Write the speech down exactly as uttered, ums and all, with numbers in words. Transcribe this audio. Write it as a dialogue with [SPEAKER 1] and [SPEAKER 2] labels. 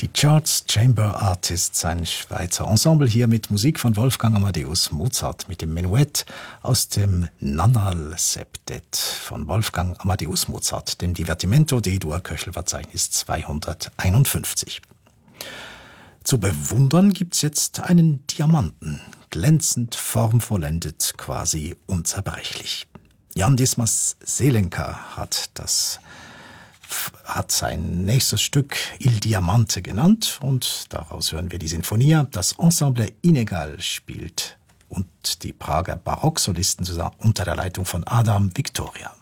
[SPEAKER 1] Die Charts Chamber Artists, ein Schweizer Ensemble, hier mit Musik von Wolfgang Amadeus Mozart, mit dem Menuett aus dem Nannal-Septett von Wolfgang Amadeus Mozart, dem Divertimento D-Dur Köchelverzeichnis zweihunderteinundfünfzig. Zu bewundern gibt's jetzt einen Diamanten, glänzend, formvollendet, quasi unzerbrechlich. Jan Dismas Selenka hat das hat sein nächstes Stück Il Diamante genannt und daraus hören wir die Sinfonia. Das Ensemble Inegal spielt und die Prager Barocksolisten zusammen unter der Leitung von Adam Victoria.